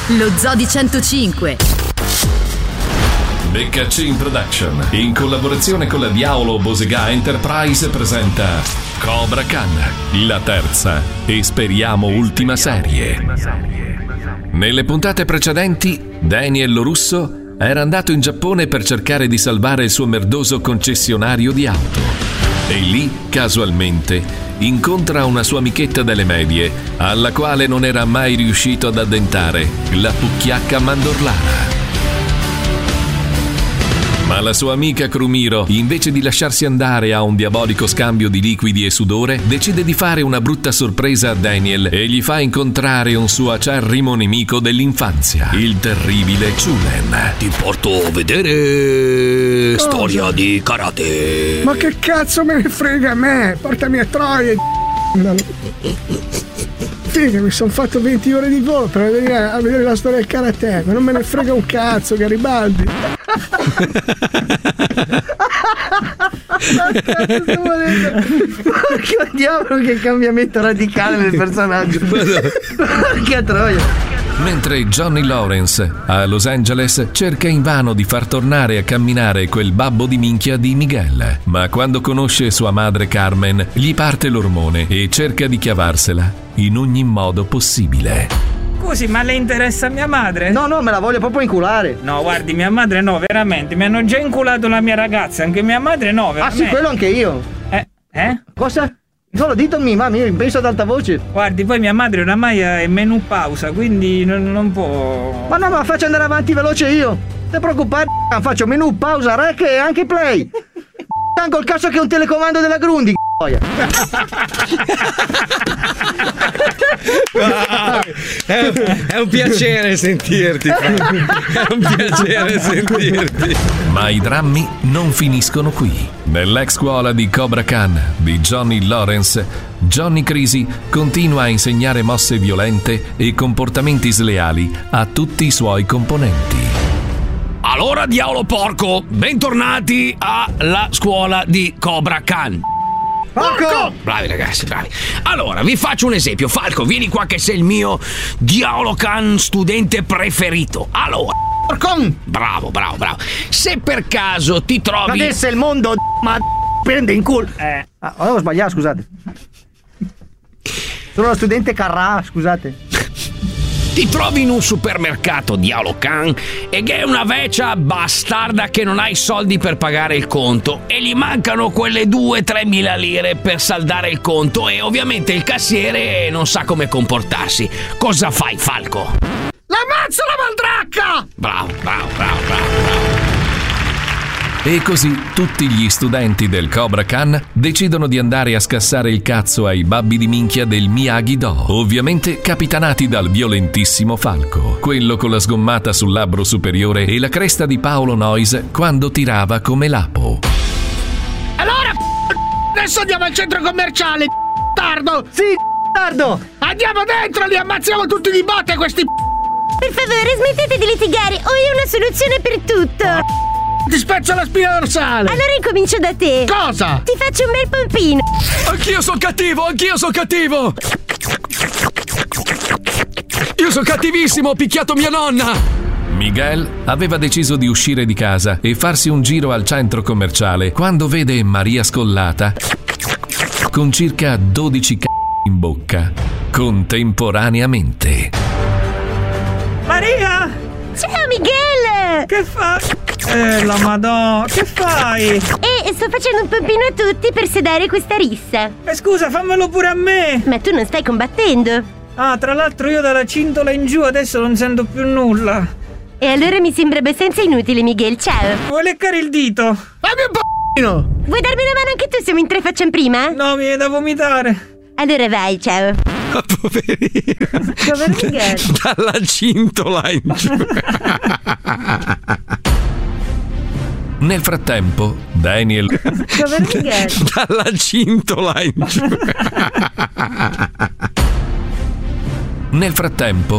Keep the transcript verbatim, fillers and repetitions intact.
Lo Zoo di centocinque. Beccacin Production, in collaborazione con la Diavolo Bosega Enterprise, presenta Cobra Khan, la terza e speriamo ultima serie. Nelle puntate precedenti, Daniel Lorusso era andato in Giappone per cercare di salvare il suo merdoso concessionario di auto. E lì, casualmente, incontra una sua amichetta delle medie, alla quale non era mai riuscito ad addentare, la Pucchiacca Mandorlana. Ma la sua amica Crumiro, invece di lasciarsi andare a un diabolico scambio di liquidi e sudore, decide di fare una brutta sorpresa a Daniel e gli fa incontrare un suo acerrimo nemico dell'infanzia, il terribile Chulen. Ti porto a vedere Cosa? storia di karate. Ma che cazzo me ne frega a me? Portami a Troia. Figa, mi sono fatto venti ore di volo per venire a vedere la storia del karate, ma non me ne frega un cazzo, Garibaldi. Porca diavolo, che cambiamento radicale del personaggio. Porca troia. Mentre Johnny Lawrence a Los Angeles cerca invano di far tornare a camminare quel babbo di minchia di Miguel, ma quando conosce sua madre Carmen gli parte l'ormone e cerca di chiavarsela in ogni modo possibile. Scusi, ma le interessa mia madre? No, no, me la voglio proprio inculare. No, guardi, mia madre no, veramente. Mi hanno già inculato la mia ragazza, anche mia madre no, veramente. Ah sì, quello anche io. Eh? Eh? Cosa? Solo ditemi, mamma, io penso ad alta voce. Guardi, poi mia madre oramai è menù pausa, quindi non, non può... Ma no, ma faccio andare avanti veloce io. Non ti preoccupare, faccio menù, pausa, rec e anche play. Tanto il cazzo che è un telecomando della Grundy. È un, è un piacere sentirti, è un piacere sentirti. Ma i drammi non finiscono qui. Nell'ex scuola di Cobra Khan di Johnny Lawrence, Johnny Crisi continua a insegnare mosse violente e comportamenti sleali a tutti i suoi componenti. Allora, diavolo porco, bentornati alla scuola di Cobra Khan. Porco! Bravi ragazzi, bravi. Allora, vi faccio un esempio. Falco, vieni qua che sei il mio diavolo Khan studente preferito. Allora, Porcon! bravo, bravo, bravo. Se per caso ti trovi... Adesso il mondo ma prende in culo. Eh. Ah, avevo sbagliato, scusate. Sono lo studente Carrà, scusate. Ti trovi in un supermercato, diavolo Khan, e che è una vecchia bastarda che non ha i soldi per pagare il conto e gli mancano quelle due tre mila lire per saldare il conto e ovviamente il cassiere non sa come comportarsi. Cosa fai, Falco? L'ammazzo la mandracca! Bravo, bravo, bravo, bravo, bravo. E così tutti gli studenti del Cobra Khan decidono di andare a scassare il cazzo ai babbi di minchia del Miyagi-Do, ovviamente capitanati dal violentissimo Falco, quello con la sgommata sul labbro superiore e la cresta di Paolo Noyes quando tirava come lapo. Allora, adesso andiamo al centro commerciale, tardo! Sì, tardo! Andiamo dentro, li ammazziamo tutti di botte questi Per favore, smettete di litigare, ho io una soluzione per tutto. Ti spezzo la spina dorsale! Allora incomincio da te. Cosa? Ti faccio un bel pompino. Anch'io sono cattivo, anch'io sono cattivo. Io sono cattivissimo, ho picchiato mia nonna. Miguel aveva deciso di uscire di casa e farsi un giro al centro commerciale quando vede Maria Scollata con circa dodici c***o in bocca contemporaneamente. Maria! Ciao Miguel! Che fa? Eh, la madonna, che fai? E sto facendo un pompino a tutti per sedare questa rissa. Eh, scusa, fammelo pure a me! Ma tu non stai combattendo. Ah, tra l'altro io dalla cintola in giù adesso non sento più nulla. E allora mi sembra abbastanza inutile, Miguel, ciao. Vuoi leccare il dito? Fammi un po'! Vuoi darmi una mano anche tu se mi tre facciamo prima? No, mi viene da vomitare. Allora vai, ciao. Poverino. Povero Miguel. Dalla cintola in giù. Nel frattempo, Daniel Povero Miguel. Dalla cintola in giù. Nel frattempo,